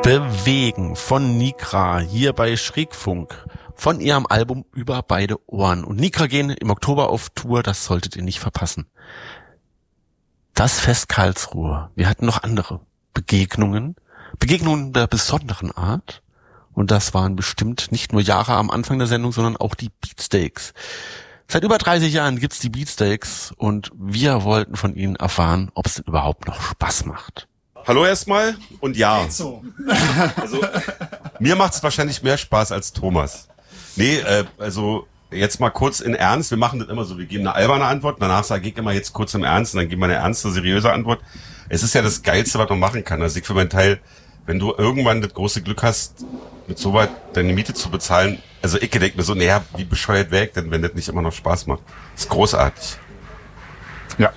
Bewegen von Nikra hier bei Schrägfunk von ihrem Album Über beide Ohren. Und Nikra gehen im Oktober auf Tour, das solltet ihr nicht verpassen. Das Fest Karlsruhe. Wir hatten noch andere Begegnungen der besonderen Art. Und das waren bestimmt nicht nur Jahre am Anfang der Sendung, sondern auch die Beatsteaks. Seit über 30 Jahren gibt's die Beatsteaks und wir wollten von ihnen erfahren, ob es denn überhaupt noch Spaß macht. Hallo erstmal und ja. So. Also mir macht es wahrscheinlich mehr Spaß als Thomas. Nee, also jetzt mal kurz in Ernst. Wir machen das immer so, wir geben eine alberne Antwort, danach sage ich immer jetzt kurz im Ernst und dann geben wir eine ernste, seriöse Antwort. Es ist ja das Geilste, was man machen kann. Also ich für meinen Teil, wenn du irgendwann das große Glück hast, mit so weit deine Miete zu bezahlen, also ich denke mir so, naja, wie bescheuert wäre ich denn, wenn das nicht immer noch Spaß macht. Das ist großartig. Ja.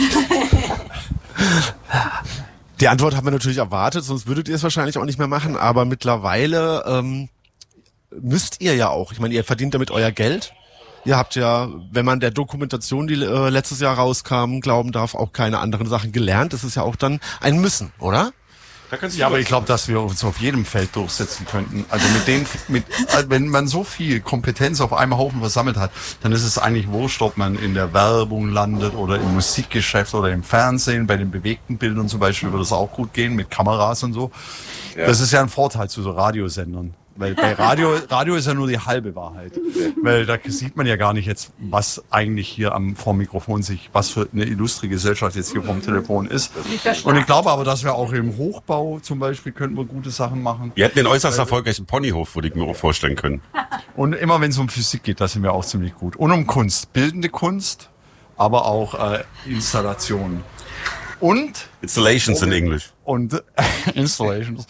Die Antwort haben wir natürlich erwartet, sonst würdet ihr es wahrscheinlich auch nicht mehr machen, aber mittlerweile müsst ihr ja auch. Ich meine, ihr verdient damit euer Geld. Ihr habt ja, wenn man der Dokumentation, die letztes Jahr rauskam, glauben darf, auch keine anderen Sachen gelernt. Das ist ja auch dann ein Müssen, oder? Ja, aber ich glaube, dass wir uns auf jedem Feld durchsetzen könnten. Also wenn man so viel Kompetenz auf einem Haufen versammelt hat, dann ist es eigentlich wurscht, ob man in der Werbung landet oder im Musikgeschäft oder im Fernsehen. Bei den bewegten Bildern zum Beispiel würde es auch gut gehen, mit Kameras und so. Ja. Das ist ja ein Vorteil zu so Radiosendern. Weil bei Radio ist ja nur die halbe Wahrheit. Weil da sieht man ja gar nicht jetzt, was eigentlich hier vorm Mikrofon was für eine illustre Gesellschaft jetzt hier vom Telefon ist. Und ich glaube aber, dass wir auch im Hochbau zum Beispiel könnten wir gute Sachen machen. Wir hätten den äußerst erfolgreichen Ponyhof, würde ich mir auch vorstellen können. Und immer wenn es um Physik geht, da sind wir auch ziemlich gut. Und um Kunst, bildende Kunst, aber auch Installationen. Und Installations in Englisch. Und Installations.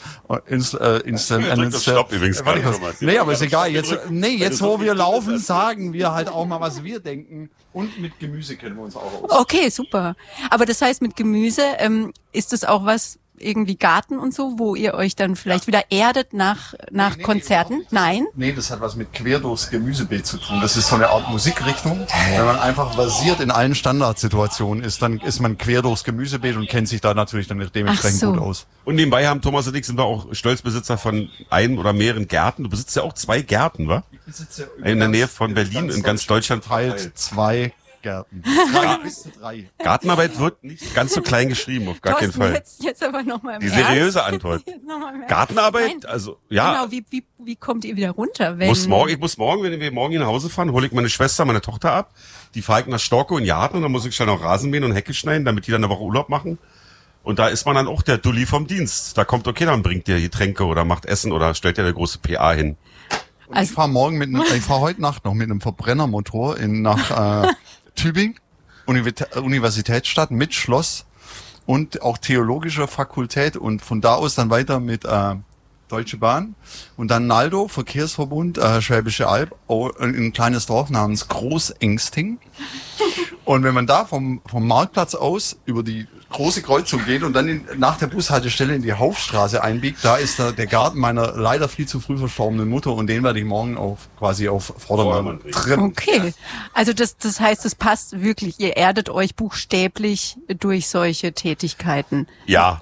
Stopp übrigens. Nee, aber ist egal. Jetzt wo wir laufen, sagen wir halt auch mal, was wir denken. Und mit Gemüse kennen wir uns auch aus. Okay, super. Aber das heißt, mit Gemüse, ist das auch was, irgendwie Garten und so, wo ihr euch dann vielleicht wieder erdet nach Konzerten? Nein? Nee, das hat was mit quer durchs Gemüsebeet zu tun. Das ist so eine Art Musikrichtung. Wenn man einfach versiert in allen Standardsituationen ist, dann ist man quer durchs Gemüsebeet und kennt sich da natürlich dann dementsprechend gut aus. Und nebenbei haben Thomas und ich sind wir auch Stolzbesitzer von einem oder mehreren Gärten. Du besitzt ja auch 2 Gärten, wa? Ich besitze in der Nähe von Berlin, in ganz Deutschland verteilt 2 Gärten. 3. Gartenarbeit wird nicht ganz so klein geschrieben, auf gar keinen Fall. Jetzt aber noch mal die seriöse Antwort. Gartenarbeit, Nein. Also ja. Genau, wie kommt ihr wieder runter? Ich muss morgen, wenn wir morgen hier nach Hause fahren, hole ich meine Schwester, meine Tochter ab. Die fahre ich nach Storkow in den Garten und dann muss ich schnell noch Rasen mähen und Hecke schneiden, damit die dann eine Woche Urlaub machen. Und da ist man dann auch der Dulli vom Dienst. Da kommt okay, dann bringt dir Getränke oder macht Essen oder stellt dir eine große PA hin. Also ich fahre heute Nacht noch mit einem Verbrennermotor nach Tübingen, Universitätsstadt mit Schloss und auch theologischer Fakultät und von da aus dann weiter mit Deutsche Bahn und dann Naldo, Verkehrsverbund, Schwäbische Alb, ein kleines Dorf namens Großengsting. Und wenn man da vom Marktplatz aus über die große Kreuzung geht und dann nach der Bushaltestelle in die Hauptstraße einbiegt, da ist der Garten meiner leider viel zu früh verstorbenen Mutter und den werde ich morgen auf Vordermann trimmen. Okay, also das heißt, es passt wirklich, ihr erdet euch buchstäblich durch solche Tätigkeiten. Ja.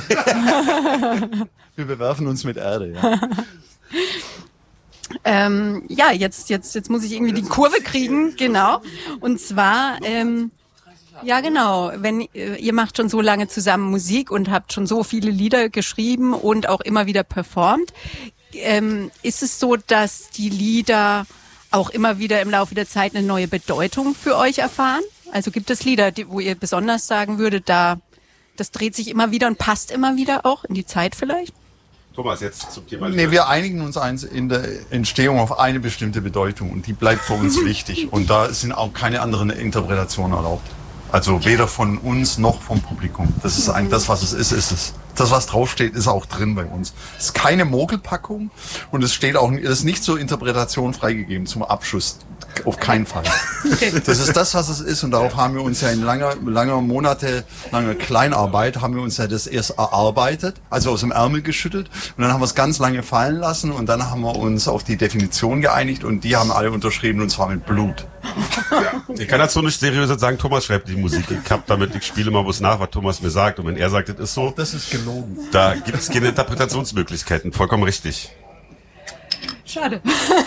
Wir bewerfen uns mit Erde, ja. Jetzt muss ich irgendwie die Kurve kriegen, genau. Und zwar, ja genau, wenn ihr macht schon so lange zusammen Musik und habt schon so viele Lieder geschrieben und auch immer wieder performt, ist es so, dass die Lieder auch immer wieder im Laufe der Zeit eine neue Bedeutung für euch erfahren? Also gibt es Lieder, wo ihr besonders sagen würdet, das dreht sich immer wieder und passt immer wieder auch in die Zeit vielleicht? Thomas, jetzt zum Thema. Nee, wir einigen uns in der Entstehung auf eine bestimmte Bedeutung und die bleibt für uns wichtig. Und da sind auch keine anderen Interpretationen erlaubt. Also weder von uns noch vom Publikum. Das ist eigentlich das, was es ist es. Das, was draufsteht, ist auch drin bei uns. Es ist keine Mogelpackung und es steht auch, es ist nicht zur Interpretation freigegeben zum Abschluss. Auf keinen Fall. Das ist das, was es ist, und darauf haben wir uns ja in langer Kleinarbeit, haben wir uns ja das erst erarbeitet, also aus dem Ärmel geschüttelt, und dann haben wir es ganz lange fallen lassen, und dann haben wir uns auf die Definition geeinigt, und die haben alle unterschrieben, und zwar mit Blut. Ich kann dazu nicht seriös sagen, Thomas schreibt die Musik. Ich spiele mal was nach, was Thomas mir sagt, und wenn er sagt, das ist so, Das ist gelogen. da gibt es keine Interpretationsmöglichkeiten, vollkommen richtig. Schade.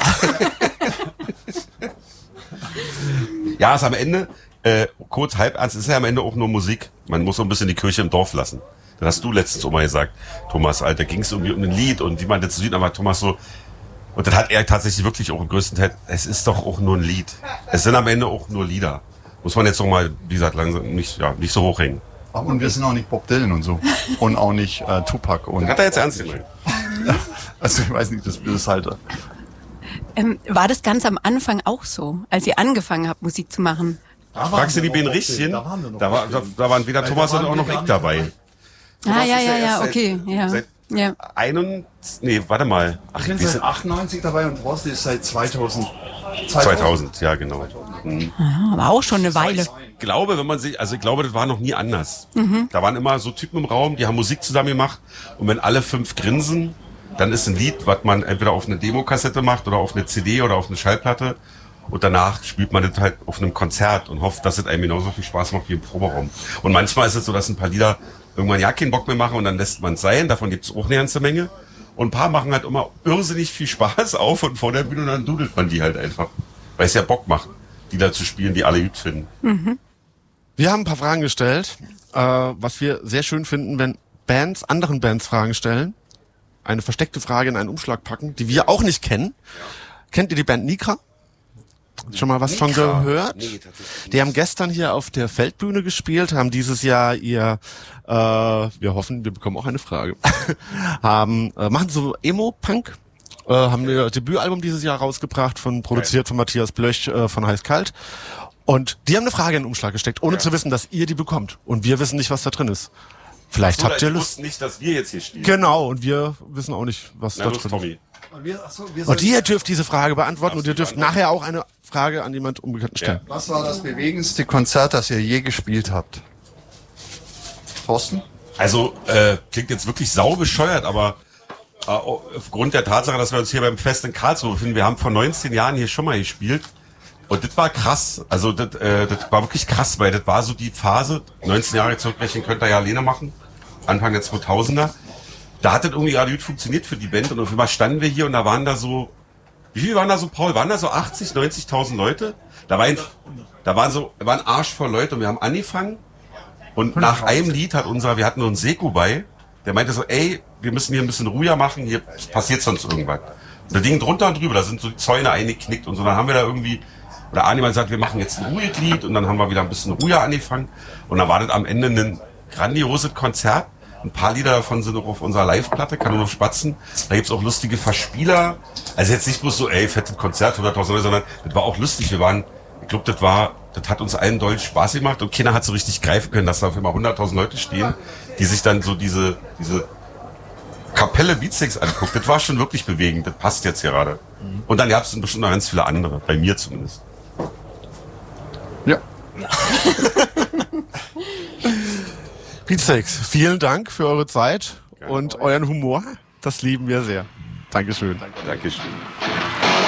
Ja, ist am Ende, kurz halb ernst, ist ja am Ende auch nur Musik. Man muss so ein bisschen die Kirche im Dorf lassen. Das hast du letztens auch mal gesagt, Thomas, Alter, ging es irgendwie um ein Lied und wie man das sieht, aber Thomas so, und das hat er tatsächlich wirklich auch im größten Teil, es ist doch auch nur ein Lied. Es sind am Ende auch nur Lieder. Muss man jetzt noch mal, wie gesagt, langsam nicht so hochhängen. Und wir sind auch nicht Bob Dylan und so. Und auch nicht Tupac. Und Hat er jetzt ernst gemeint? also ich weiß nicht, das halt. War das ganz am Anfang auch so, als ihr angefangen habt, Musik zu machen? Fragst du die beiden Richtchen? Da waren weder Thomas und auch noch ich dabei. Ah, ja, erst okay, ja. Seit Ja. warte mal. Ach, Ich bin wir seit sind 98 dabei und Thorsten ist seit 2000. 2000, ja, genau. Aber auch schon eine Weile. Ich glaube, ich glaube, das war noch nie anders. Da waren immer so Typen im Raum, die haben Musik zusammen gemacht, und wenn alle 5 grinsen, dann ist ein Lied, was man entweder auf eine Demokassette macht oder auf eine CD oder auf eine Schallplatte, und danach spielt man das halt auf einem Konzert und hofft, dass es einem genauso viel Spaß macht wie im Proberaum. Und manchmal ist es so, dass ein paar Lieder irgendwann ja keinen Bock mehr machen und dann lässt man es sein, davon gibt es auch eine ganze Menge. Und ein paar machen halt immer irrsinnig viel Spaß auf und vor der Bühne, und dann dudelt man die halt einfach. Weil es ja Bock macht, die da zu spielen, die alle gut finden. Wir haben ein paar Fragen gestellt, was wir sehr schön finden, wenn Bands anderen Bands Fragen stellen. Eine versteckte Frage in einen Umschlag packen, die wir auch nicht kennen. Kennt ihr die Band Nikra? Schon mal was von gehört? Nee, tatsächlich. Die haben gestern hier auf der Feldbühne gespielt, haben dieses Jahr wir hoffen, wir bekommen auch eine Frage, machen so Emo-Punk, haben ihr Debütalbum dieses Jahr rausgebracht, produziert von Matthias Blöch von Heiß Kalt. Und die haben eine Frage in den Umschlag gesteckt, ohne zu wissen, dass ihr die bekommt. Und wir wissen nicht, was da drin ist. Vielleicht habt ihr Ich Lust. wusste nicht, dass wir jetzt hier stehen. Genau, und wir wissen auch nicht, was Na da los, drin ist. Tommy. Und ihr dürft diese Frage beantworten, und ihr dürft nachher auch eine Frage an jemand Unbekannten stellen. Was war das bewegendste Konzert, das ihr je gespielt habt? Thorsten? Also, klingt jetzt wirklich saubescheuert, aber aufgrund der Tatsache, dass wir uns hier beim Fest in Karlsruhe befinden, wir haben vor 19 Jahren hier schon mal gespielt, und das war krass. Also, das war wirklich krass, weil das war so die Phase, 19 Jahre zurückrechnen könnt ihr ja alleine machen, Anfang der 2000er. Da hat das irgendwie gerade gut funktioniert für die Band, und auf einmal standen wir hier, und da waren da so, wie viel waren da so, Paul? Waren da so 80, 90.000 Leute? Da war ein Arsch voll Leute, und wir haben angefangen, und nach einem Lied wir hatten nur einen Seko bei, der meinte so, ey, wir müssen hier ein bisschen ruhiger machen, hier passiert sonst irgendwas. Und da ging drunter und drüber, da sind so die Zäune eingeknickt und so, dann haben wir da irgendwie, oder Arnie sagt, wir machen jetzt ein ruhiges Lied, und dann haben wir wieder ein bisschen ruhiger angefangen, und dann war das am Ende ein grandioses Konzert. Ein paar Lieder davon sind auch auf unserer Live-Platte, Kanon auf Spatzen. Da gibt's auch lustige Verspieler. Also jetzt nicht bloß so, ey, fettes Konzert, 100.000 Leute, sondern das war auch lustig. Ich glaube, das hat uns allen doll Spaß gemacht, und keiner hat so richtig greifen können, dass da auf immer 100.000 Leute stehen, die sich dann so diese Kapelle Beatsteaks anguckt. Das war schon wirklich bewegend. Das passt jetzt gerade. Und dann gab's bestimmt noch ganz viele andere. Bei mir zumindest. Ja. Beatsteaks, vielen Dank für eure Zeit und euren Humor. Das lieben wir sehr. Dankeschön. Dankeschön.